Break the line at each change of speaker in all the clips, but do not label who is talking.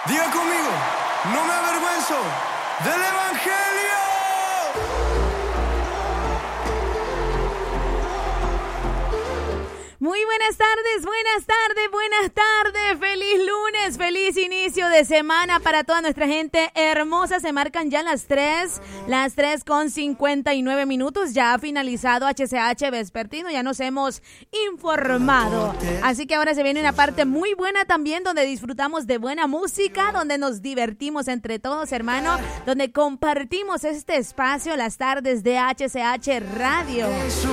Diga conmigo, no me avergüenzo del evangelio.
Muy buenas tardes, buenas tardes, buenas tardes. Feliz lunes, feliz inicio de semana para toda nuestra gente hermosa. Se marcan ya las 3:59 minutos. Ya ha finalizado HCH Vespertino, ya nos hemos informado. Así que ahora se viene una parte muy buena también, donde disfrutamos de buena música, donde nos divertimos entre todos, hermano, donde compartimos este espacio, las tardes de HCH Radio.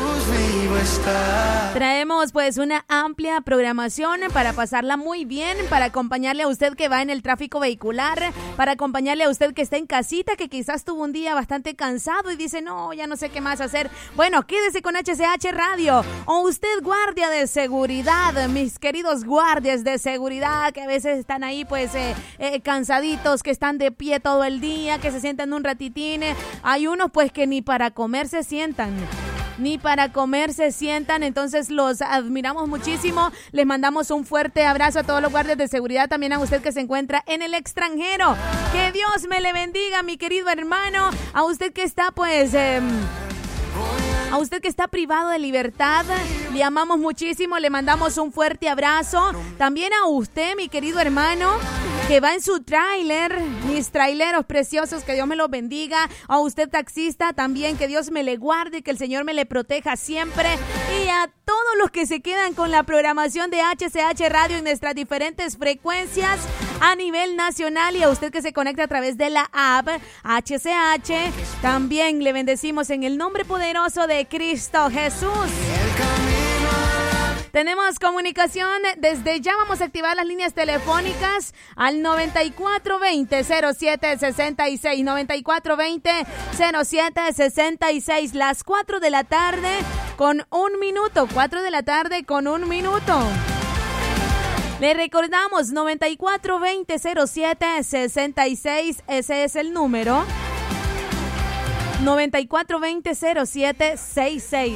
Traemos pues una amplia programación para pasarla muy bien, para acompañarle a usted que va en el tráfico vehicular, para acompañarle a usted que está en casita, que quizás tuvo un día bastante cansado y dice, no, ya no sé qué más hacer. Bueno, quédese con HCH Radio. O usted, guardia de seguridad, mis queridos guardias de seguridad, que a veces están ahí pues cansaditos, que están de pie todo el día, que se sientan un ratitín. Hay unos pues que ni para comer se sientan. Entonces los admiramos muchísimo. Les mandamos un fuerte abrazo a todos los guardias de seguridad, también a usted que se encuentra en el extranjero. Que Dios me le bendiga, mi querido hermano. A usted que está pues... a usted que está privado de libertad, le amamos muchísimo, le mandamos un fuerte abrazo. También a usted, mi querido hermano, que va en su tráiler, mis traileros preciosos, que Dios me los bendiga. A usted, taxista, también que Dios me le guarde, que el Señor me le proteja siempre. Y a todos los que se quedan con la programación de HCH Radio en nuestras diferentes frecuencias a nivel nacional, y a usted que se conecta a través de la app HCH, también le bendecimos en el nombre poderoso de Cristo Jesús. Tenemos comunicación, desde ya vamos a activar las líneas telefónicas al 9420-0766, 9420-0766, las 4 de la tarde con 1 minuto, 4 de la tarde con 1 minuto. Le recordamos 9420-0766, ese es el número. 9420-0766.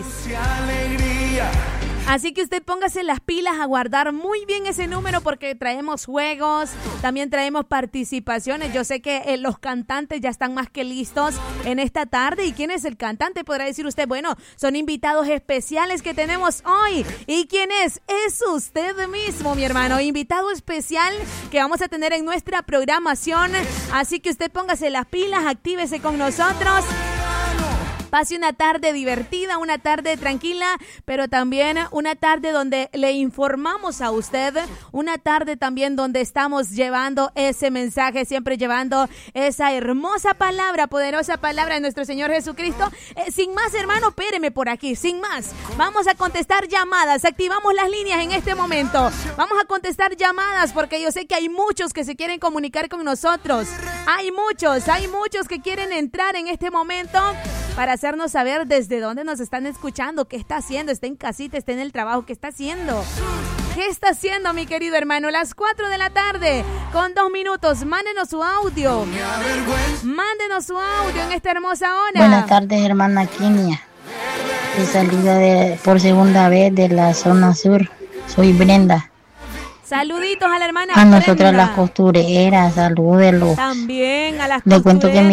Así que usted póngase las pilas a guardar muy bien ese número, porque traemos juegos, también traemos participaciones. Yo sé que los cantantes ya están más que listos en esta tarde. ¿Y quién es el cantante? Podrá decir usted, bueno, son invitados especiales que tenemos hoy. ¿Y quién es? Es usted mismo, mi hermano, invitado especial que vamos a tener en nuestra programación. Así que usted póngase las pilas, actívese con nosotros. Pase una tarde divertida, una tarde tranquila, pero también una tarde donde le informamos a usted, una tarde también donde estamos llevando ese mensaje, siempre llevando esa hermosa palabra, poderosa palabra de nuestro Señor Jesucristo. Sin más, hermano, espéreme por aquí, sin más. Vamos a contestar llamadas, activamos las líneas en este momento. Vamos a contestar llamadas porque yo sé que hay muchos que se quieren comunicar con nosotros. Hay muchos que quieren entrar en este momento para hacernos saber desde dónde nos están escuchando, qué está haciendo, está en casita, está en el trabajo, qué está haciendo. ¿Qué está haciendo, mi querido hermano? Las 4 de la tarde con 2 minutos. Mándenos su audio. Mándenos su audio en esta hermosa hora.
Buenas tardes, hermana Kenia. He salido por segunda vez de la zona sur. Soy Brenda.
Saluditos a la hermana
A
Brenda.
nosotras las costureras, salúdenlos.
También a las
Le
costureras.
cuento que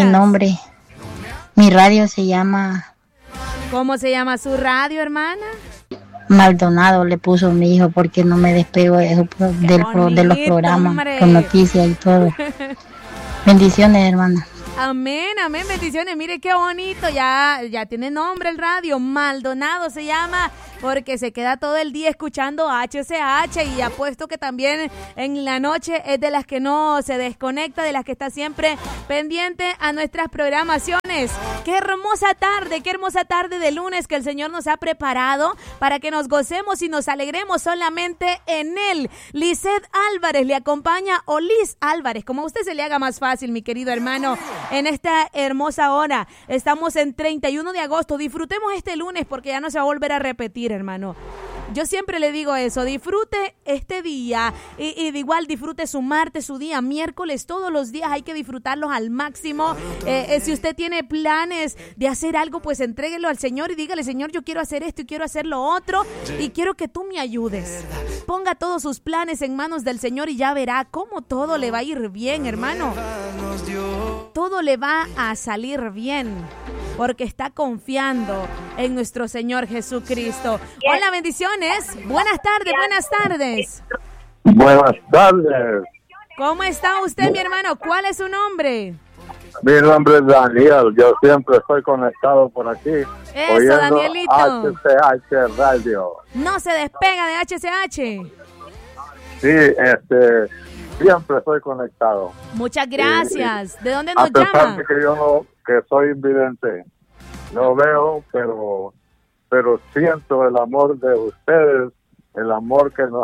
mi radio se llama...
¿Cómo se llama su radio, hermana?
Maldonado le puso mi hijo, porque no me despego de los programas,
hombre.
con noticias y todo. Bendiciones, hermana.
Amén, amén, bendiciones. Mire qué bonito, ya tiene nombre el radio, Maldonado se llama, porque se queda todo el día escuchando HCH, y apuesto que también en la noche es de las que no se desconecta, de las que está siempre pendiente a nuestras programaciones. Qué hermosa tarde de lunes que el Señor nos ha preparado para que nos gocemos y nos alegremos solamente en Él. Lizeth Álvarez le acompaña, o Liz Álvarez, como a usted se le haga más fácil, mi querido hermano, en esta hermosa hora. Estamos en 31 de agosto. Disfrutemos este lunes porque ya no se va a volver a repetir, hermano. Yo siempre le digo eso, disfrute este día y de igual disfrute su martes, su día, miércoles, todos los días hay que disfrutarlos al máximo. Si usted tiene planes de hacer algo, pues entréguelo al Señor y dígale, Señor, yo quiero hacer esto y quiero hacer lo otro y quiero que tú me ayudes. Ponga todos sus planes en manos del Señor y ya verá cómo todo le va a ir bien, hermano. Todo le va a salir bien porque está confiando en nuestro Señor Jesucristo. Hola, bendiciones. Buenas tardes, buenas tardes.
Buenas tardes.
¿Cómo está usted, mi hermano? ¿Cuál es su nombre?
Mi nombre es Daniel. Yo siempre estoy conectado por aquí.
Eso, Danielito.
HCH Radio.
No se despega de HCH.
Sí, siempre estoy conectado.
Muchas gracias. ¿De dónde nos
a pesar
llama?
de que yo que soy invidente, no veo, pero siento el amor de ustedes, el amor que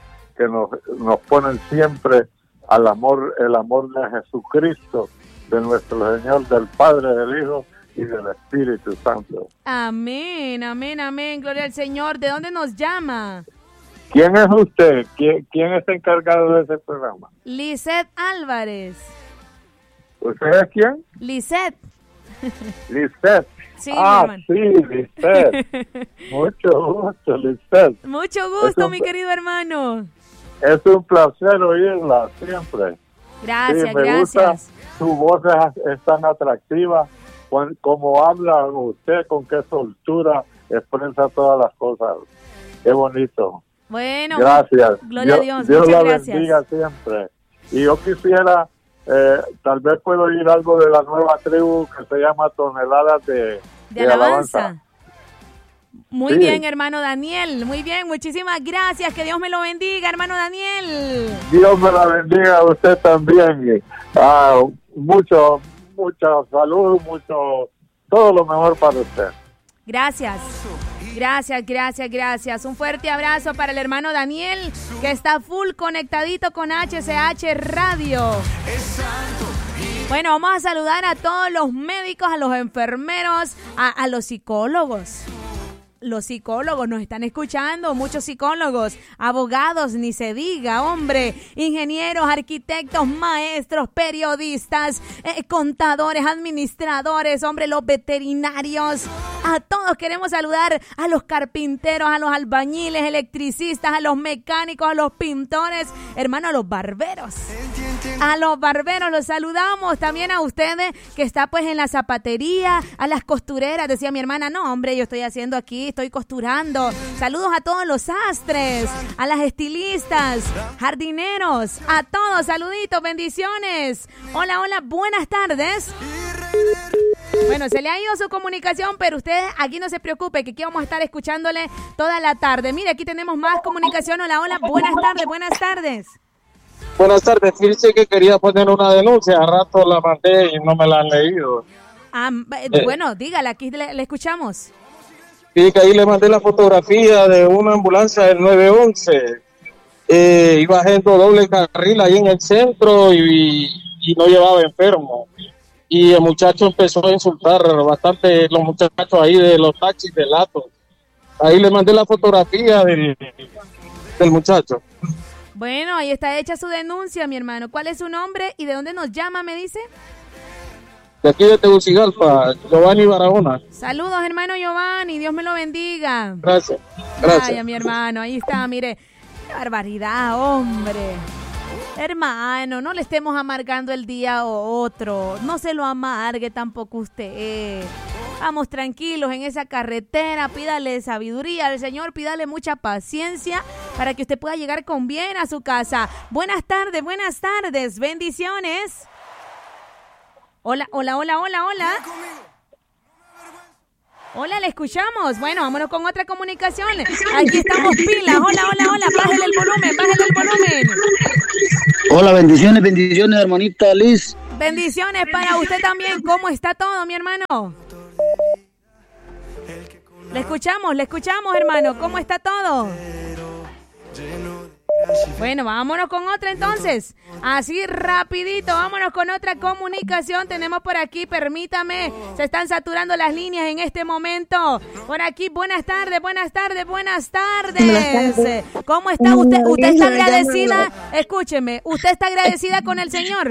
nos ponen siempre al amor, el amor de Jesucristo, de nuestro Señor, del Padre, del Hijo y del Espíritu Santo.
Amén, amén, amén. Gloria al Señor. ¿De dónde nos llama?
¿Quién es usted? ¿Quién está encargado de ese programa?
Lisette Álvarez.
¿Usted es quién?
Lisette.
Lisette.
Sí, mi hermano.
Sí, Lisette. Mucho gusto, Lisette.
Mucho gusto, mi querido hermano.
Es un placer oírla siempre.
Gracias,
sí, me
gracias.
Gusta, su voz es tan atractiva. Como habla usted, con qué soltura expresa todas las cosas. Qué bonito.
Bueno,
gracias.
Gloria a Dios.
Dios
muchas
la
gracias.
bendiga siempre. Y yo quisiera, tal vez puedo oír algo de la nueva tribu que se llama Toneladas de Alabanza.
Muy
sí.
bien, hermano Daniel. Muy bien, muchísimas gracias. Que Dios me lo bendiga, hermano Daniel.
Dios me la bendiga a usted también. Mucha salud, todo lo mejor para usted.
Gracias. Gracias. Un fuerte abrazo para el hermano Daniel, que está full conectadito con HCH Radio. Bueno, vamos a saludar a todos los médicos, a los enfermeros, a los psicólogos. Los psicólogos nos están escuchando, muchos psicólogos, abogados, ni se diga, hombre, ingenieros, arquitectos, maestros, periodistas, contadores, administradores, hombre, los veterinarios. A todos queremos saludar, a los carpinteros, a los albañiles, electricistas, a los mecánicos, a los pintores, hermano, a los barberos. A los barberos los saludamos, también a ustedes que está pues en la zapatería, a las costureras. Decía mi hermana, no hombre, yo estoy haciendo aquí, estoy costurando. Saludos a todos los sastres, a las estilistas, jardineros, a todos, saluditos, bendiciones. Hola, buenas tardes. Bueno, se le ha ido su comunicación, pero usted aquí no se preocupe, que aquí vamos a estar escuchándole toda la tarde. Mire, aquí tenemos más comunicación. Hola, buenas tardes.
Buenas tardes, fíjese que quería poner una denuncia, a rato la mandé y no me la han leído.
Bueno, dígala, aquí le escuchamos.
Sí, que ahí le mandé la fotografía de una ambulancia del 911. Iba haciendo doble carril ahí en el centro y no llevaba enfermo. Y el muchacho empezó a insultar bastante los muchachos ahí de los taxis de Lato. Ahí le mandé la fotografía del muchacho.
Bueno, ahí está hecha su denuncia, mi hermano. ¿Cuál es su nombre y de dónde nos llama, me dice?
De aquí de Tegucigalpa, Giovanni Barahona.
Saludos, hermano Giovanni, Dios me lo bendiga.
Gracias.
Ay, mi hermano, ahí está, mire. Qué barbaridad, hombre. Hermano, no le estemos amargando el día a otro. No se lo amargue tampoco usted. Vamos tranquilos en esa carretera, pídale sabiduría al Señor, pídale mucha paciencia para que usted pueda llegar con bien a su casa. Buenas tardes, bendiciones. Hola. Hola, le escuchamos. Bueno, vámonos con otra comunicación. Aquí estamos pilas. Hola. Bájale el volumen.
Hola, bendiciones, hermanita Liz.
Bendiciones para usted también. ¿Cómo está todo, mi hermano? Le escuchamos, hermano. ¿Cómo está todo? Bueno, vámonos con otra entonces. Así rapidito, vámonos con otra comunicación. Tenemos por aquí, permítame, se están saturando las líneas en este momento. Por aquí, buenas tardes. ¿Cómo está usted? ¿Usted está agradecida? Escúcheme, ¿usted está agradecida con el Señor?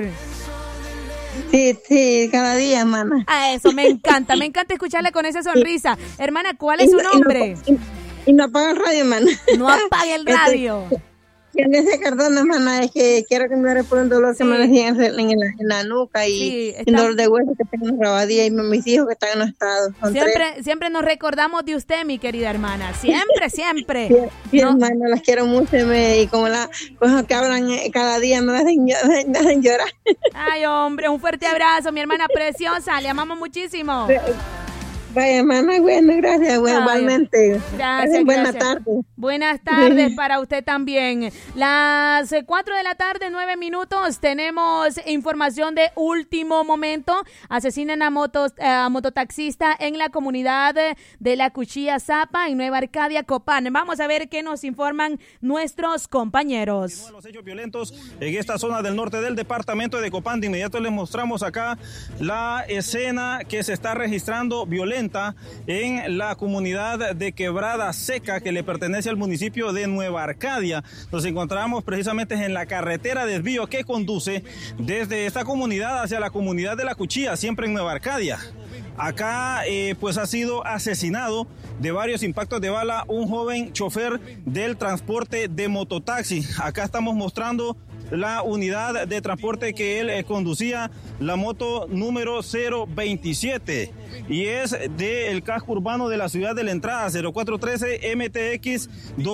Sí, cada día, hermana.
A eso, me encanta escucharle con esa sonrisa. Hermana, ¿cuál es su nombre?
Y no apaga el radio, hermana.
No apague el radio.
En ese cartón, hermana, es que quiero que me dé por un dolor que me decía en la nuca y un dolor de hueso que tengo en la rabadilla y mis hijos que están en los estados.
Siempre nos recordamos de usted, mi querida hermana. Siempre.
Sí, no. Hermana, las quiero mucho y como las cosas que hablan cada día me hacen llorar.
Ay, hombre, un fuerte abrazo, mi hermana preciosa. Le amamos muchísimo.
Vaya, hermana, bueno, gracias, igualmente.
Gracias.
Buenas tardes.
Buenas tardes para usted también. Las 4 de la tarde, 9 minutos, tenemos información de último momento. Asesinan a mototaxista en la comunidad de La Cuchilla Zapa, en Nueva Arcadia, Copán. Vamos a ver qué nos informan nuestros compañeros.
Los hechos violentos en esta zona del norte del departamento de Copán. De inmediato les mostramos acá la escena que se está registrando violenta en la comunidad de Quebrada Seca, que le pertenece al municipio de Nueva Arcadia. Nos encontramos precisamente en la carretera de desvío que conduce desde esta comunidad hacia la comunidad de La Cuchilla, siempre en Nueva Arcadia. Acá pues ha sido asesinado de varios impactos de bala un joven chofer del transporte de mototaxi. Acá estamos mostrando la unidad de transporte que él conducía, la moto número 027, y es del casco urbano de la ciudad de La Entrada, 0413 MTX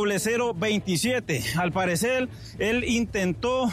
0027. Al parecer, él intentó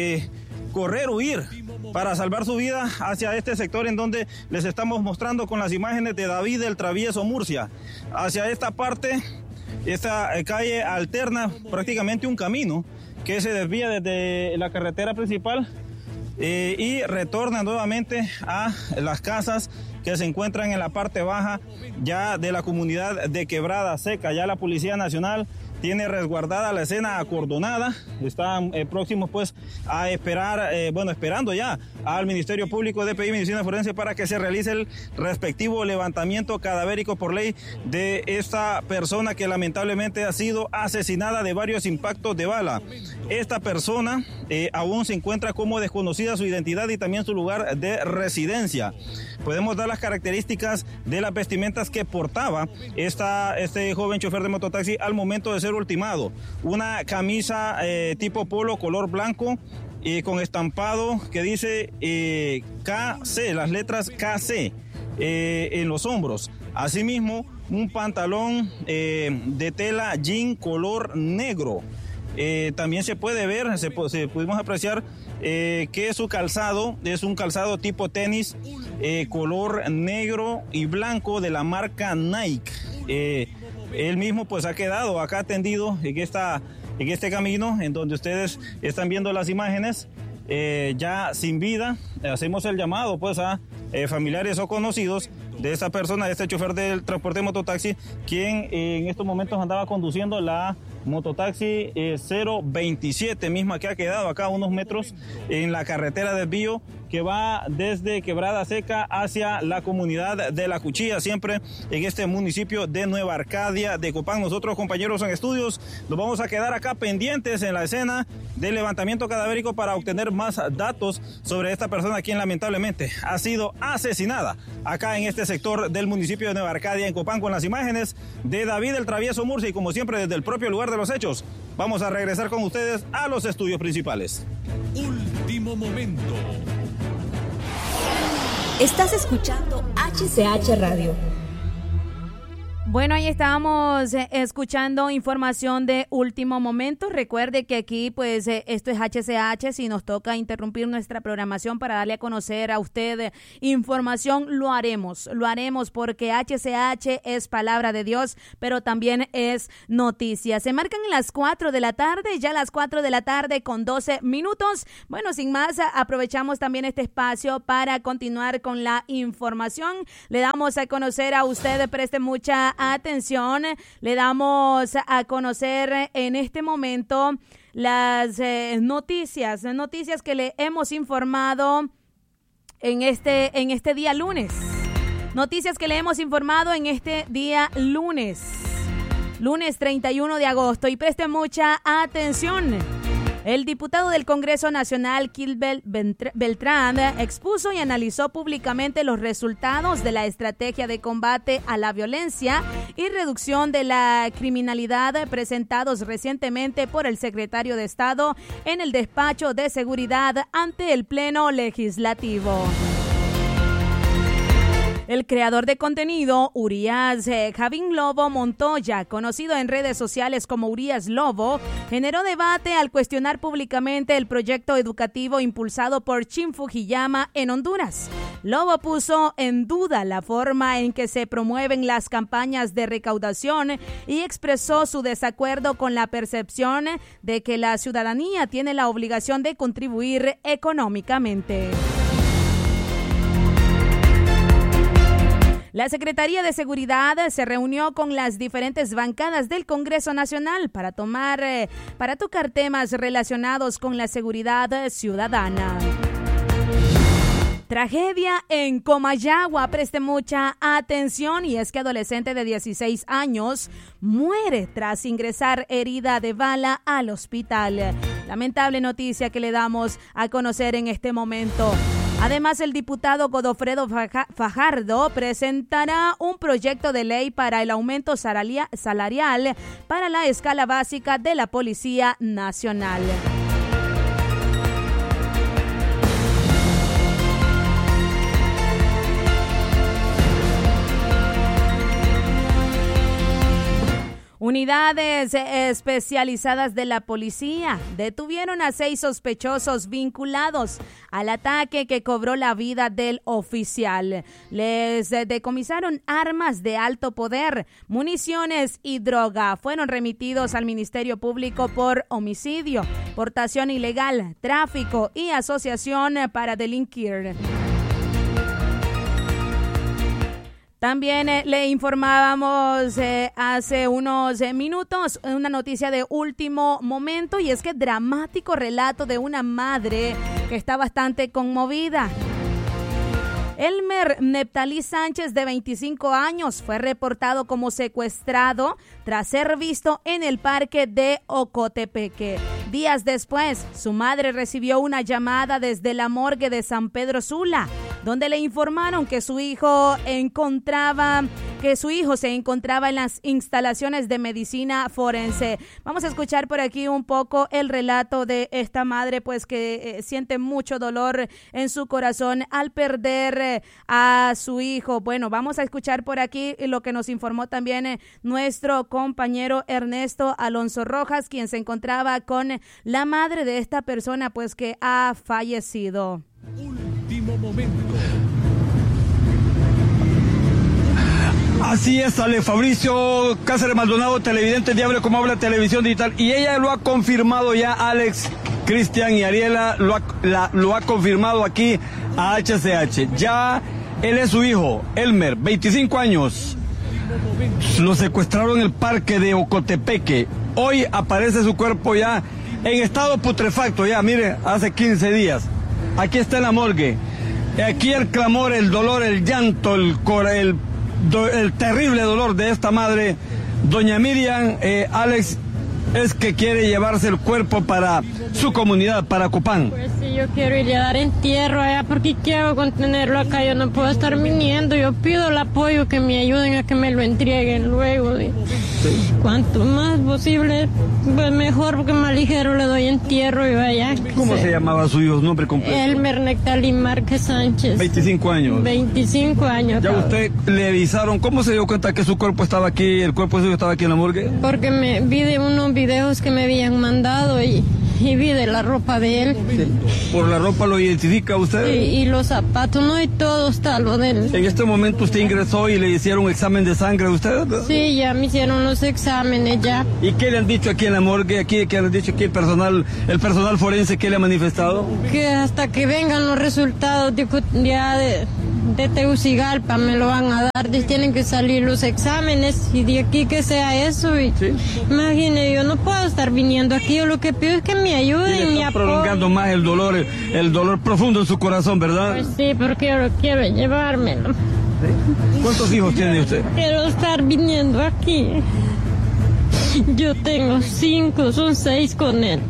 huir para salvar su vida hacia este sector en donde les estamos mostrando con las imágenes de David del Travieso Murcia. Hacia esta parte, esta calle alterna prácticamente un camino que se desvía desde la carretera principal y retorna nuevamente a las casas que se encuentran en la parte baja ya de la comunidad de Quebrada Seca. Ya la Policía Nacional tiene resguardada la escena acordonada, están próximos pues a esperar, esperando ya al Ministerio Público de Medicina Forense para que se realice el respectivo levantamiento cadavérico por ley de esta persona que lamentablemente ha sido asesinada de varios impactos de bala. Esta persona aún se encuentra como desconocida su identidad y también su lugar de residencia. Podemos dar las características de las vestimentas que portaba este joven chofer de mototaxi al momento de ser ultimado. Una camisa tipo polo color blanco con estampado que dice KC, las letras KC en los hombros. Asimismo, un pantalón de tela jean color negro. También se puede ver, pudimos apreciar que su calzado es un calzado tipo tenis color negro y blanco de la marca Nike. Él mismo pues ha quedado acá tendido en este camino en donde ustedes están viendo las imágenes, ya sin vida. Hacemos el llamado pues a familiares o conocidos de esta persona, de este chofer del transporte de mototaxi, quien en estos momentos andaba conduciendo la mototaxi 027, misma que ha quedado acá a unos metros en la carretera de desvío que va desde Quebrada Seca hacia la comunidad de La Cuchilla, siempre en este municipio de Nueva Arcadia de Copán. Nosotros, compañeros en estudios, nos vamos a quedar acá pendientes en la escena del levantamiento cadavérico para obtener más datos sobre esta persona quien lamentablemente ha sido asesinada acá en este sector del municipio de Nueva Arcadia en Copán, con las imágenes de David el Travieso Murcia y como siempre desde el propio lugar de los hechos. Vamos a regresar con ustedes a los estudios principales.
Último momento.
Estás escuchando HCH Radio.
Bueno, ahí estábamos escuchando información de último momento. Recuerde que aquí, pues, esto es HCH. Si nos toca interrumpir nuestra programación para darle a conocer a usted información, lo haremos porque HCH es palabra de Dios, pero también es noticia. Se marcan las 4 de la tarde, ya las 4 de la tarde con 12 minutos. Bueno, sin más, aprovechamos también este espacio para continuar con la información. Le damos a conocer a usted, preste mucha atención, le damos a conocer en este momento las noticias que le hemos informado en este día lunes. Noticias que le hemos informado en este día lunes 31 de agosto. Y presten mucha atención. El diputado del Congreso Nacional, Gilbert Beltrán, expuso y analizó públicamente los resultados de la estrategia de combate a la violencia y reducción de la criminalidad presentados recientemente por el secretario de Estado en el despacho de seguridad ante el Pleno Legislativo. El creador de contenido, Urias Javín Lobo Montoya, conocido en redes sociales como Urias Lobo, generó debate al cuestionar públicamente el proyecto educativo impulsado por Shin Fujiyama en Honduras. Lobo puso en duda la forma en que se promueven las campañas de recaudación y expresó su desacuerdo con la percepción de que la ciudadanía tiene la obligación de contribuir económicamente. La Secretaría de Seguridad se reunió con las diferentes bancadas del Congreso Nacional para tocar temas relacionados con la seguridad ciudadana. Tragedia en Comayagua, preste mucha atención, y es que adolescente de 16 años muere tras ingresar herida de bala al hospital. Lamentable noticia que le damos a conocer en este momento. Además, el diputado Godofredo Fajardo presentará un proyecto de ley para el aumento salarial para la escala básica de la Policía Nacional. Unidades especializadas de la policía detuvieron a 6 sospechosos vinculados al ataque que cobró la vida del oficial. Les decomisaron armas de alto poder, municiones y droga. Fueron remitidos al Ministerio Público por homicidio, portación ilegal, tráfico y asociación para delinquir. También le informábamos hace unos minutos una noticia de último momento, y es que dramático relato de una madre que está bastante conmovida. Elmer Neptalí Sánchez, de 25 años, fue reportado como secuestrado tras ser visto en el parque de Ocotepeque. Días después, su madre recibió una llamada desde la morgue de San Pedro Sula, donde le informaron que su hijo se encontraba en las instalaciones de medicina forense. Vamos a escuchar por aquí un poco el relato de esta madre, pues que siente mucho dolor en su corazón al perder a su hijo. Bueno, vamos a escuchar por aquí lo que nos informó también nuestro compañero Ernesto Alonso Rojas, quien se encontraba con la madre de esta persona, pues que ha fallecido.
Último momento.
Así es, Ale Fabricio Cáceres Maldonado, televidente de Hable Como Habla Televisión Digital, y ella lo ha confirmado ya. Alex, Cristian y Ariela lo ha confirmado aquí a HCH. Ya él es su hijo, Elmer, 25 años. Lo secuestraron en el parque de Ocotepeque. Hoy aparece su cuerpo ya en estado putrefacto, ya, mire, hace 15 días. Aquí está en la morgue. Aquí el clamor, el dolor, el llanto, el terrible dolor de esta madre, doña Miriam. Alex, es que quiere llevarse el cuerpo para su comunidad, para Copán.
Pues sí, yo quiero ir a dar entierro allá, porque ¿qué hago con tenerlo acá? Yo no puedo estar viniendo. Yo pido el apoyo, que me ayuden a que me lo entreguen luego. Sí. Cuanto más posible, pues mejor, porque más ligero le doy entierro y vaya.
¿Cómo se llamaba su hijo, nombre completo?
Elmer Neptalí Márquez Sánchez.
25 años.
25 años.
¿Ya usted le avisaron? ¿Cómo se dio cuenta que su cuerpo estaba aquí, el cuerpo suyo estaba aquí en la morgue?
Porque me vi de unos videos que me habían mandado y vi de la ropa de él.
Sí. ¿Por la ropa lo identifica usted?
Y los zapatos, no, y todo está lo de él.
En este momento usted ingresó y le hicieron examen de sangre a usted, ¿no?
Sí, ya me hicieron los exámenes ya.
¿Y qué le han dicho aquí en la morgue? ¿Qué le han dicho aquí el personal forense? ¿Qué le ha manifestado?
Que hasta que vengan los resultados de Tegucigalpa me lo van a dar, tienen que salir los exámenes y de aquí que sea eso. Y ¿sí? Imagine, yo no puedo estar viniendo aquí, yo lo que pido es que me ayuden y me apoyen.
Prolongando más el dolor profundo en su corazón, ¿verdad?
Pues sí, porque yo quiero llevármelo.
¿Sí? ¿Cuántos hijos tiene usted?
Quiero estar viniendo aquí. Yo tengo 5, son 6 con él.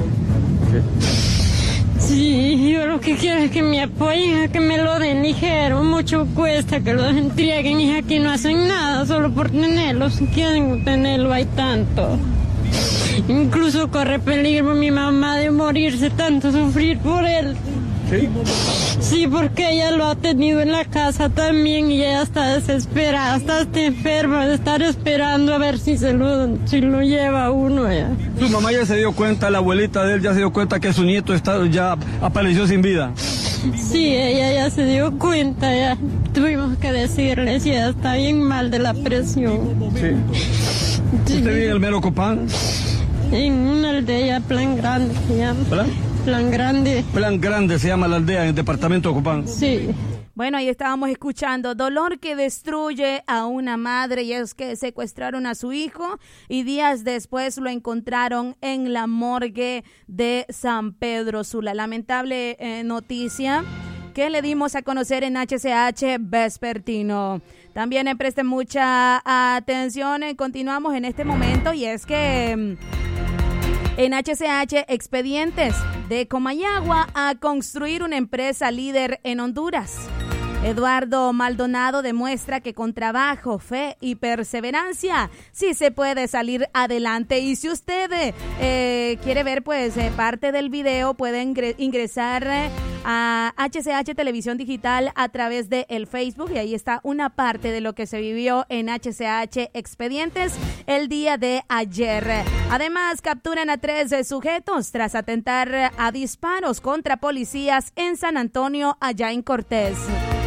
Sí, yo lo que quiero es que me apoyen, que me lo den ligero, mucho cuesta que lo entreguen y aquí no hacen nada solo por tenerlo, si quieren tenerlo hay tanto. Incluso corre peligro mi mamá de morirse, tanto sufrir por él.
¿Sí?
Sí, porque ella lo ha tenido en la casa también y ella está desesperada, está enferma de estar esperando a ver si lo lleva uno.
¿Su mamá ya se dio cuenta, la abuelita de él ya se dio cuenta que su nieto ya apareció sin vida?
Sí, ella ya se dio cuenta, ya tuvimos que decirle si ella está bien mal de la presión.
Sí. ¿Usted vive en el mero Copán?
En una aldea, Plan Grande se llama. Plan Grande.
Plan Grande se llama la aldea en el departamento de Copán.
Sí.
Bueno, ahí estábamos escuchando dolor que destruye a una madre, y es que secuestraron a su hijo y días después lo encontraron en la morgue de San Pedro Sula. Lamentable noticia que le dimos a conocer en HCH Vespertino. También presten mucha atención, continuamos en este momento, y es que en HCH Expedientes de Comayagua a construir una empresa líder en Honduras. Eduardo Maldonado demuestra que con trabajo, fe y perseverancia sí se puede salir adelante. Y si usted quiere ver parte del video, puede ingresar a HCH Televisión Digital a través de el Facebook, y ahí está una parte de lo que se vivió en HCH Expedientes el día de ayer. Además, capturan a 3 sujetos tras atentar a disparos contra policías en San Antonio, allá en Cortés.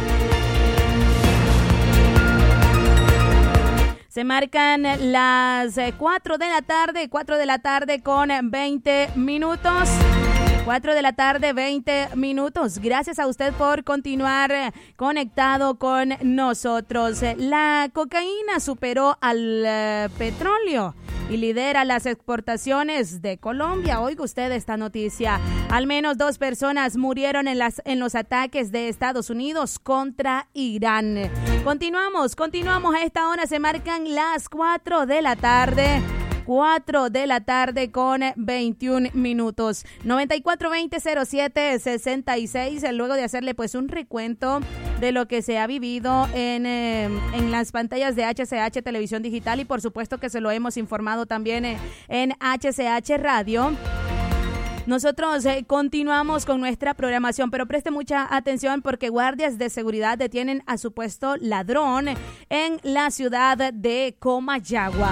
Se marcan las 4 de la tarde con 20 minutos. 4 de la tarde, 20 minutos. Gracias a usted por continuar conectado con nosotros. La cocaína superó al petróleo y lidera las exportaciones de Colombia. Oiga usted esta noticia. Al menos 2 personas murieron en los ataques de Estados Unidos contra Irán. Continuamos. A esta hora se marcan las 4 de la tarde. 4 de la tarde con 21 minutos. 94-20-07-66. Luego de hacerle un recuento de lo que se ha vivido en las pantallas de HCH Televisión Digital, y por supuesto que se lo hemos informado también en HCH Radio. Nosotros continuamos con nuestra programación, pero preste mucha atención porque guardias de seguridad detienen a supuesto ladrón en la ciudad de Comayagua.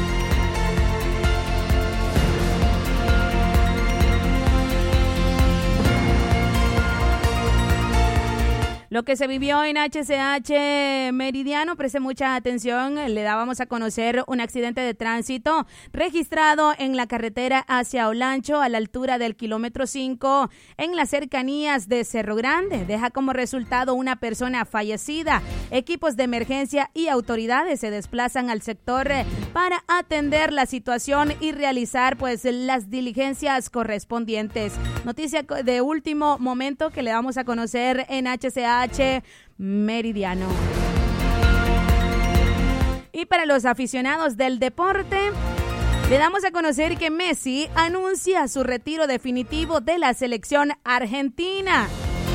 Lo que se vivió en HCH Meridiano, preste mucha atención, le dábamos a conocer un accidente de tránsito registrado en la carretera hacia Olancho a la altura del kilómetro 5 en las cercanías de Cerro Grande. Deja como resultado una persona fallecida. Equipos de emergencia y autoridades se desplazan al sector para atender la situación y realizar las diligencias correspondientes. Noticia de último momento que le damos a conocer en HCH Meridiano. Y para los aficionados del deporte, le damos a conocer que Messi anuncia su retiro definitivo de la selección argentina.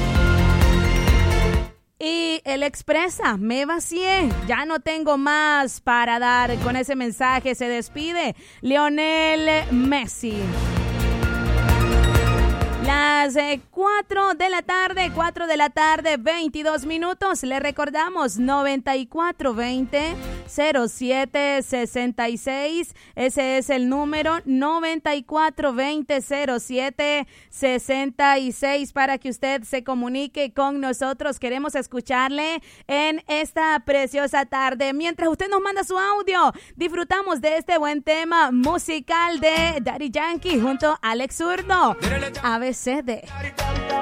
Y él expresa: me vacié, ya no tengo más para dar. Con ese mensaje se despide Lionel Messi. Las 4 de la tarde, 22 minutos. Le recordamos 94-20-07-66. Ese es el número 94-20-07-66 para que usted se comunique con nosotros. Queremos escucharle en esta preciosa tarde. Mientras usted nos manda su audio, disfrutamos de este buen tema musical de Daddy Yankee junto a Alex Zurdo. ABCD.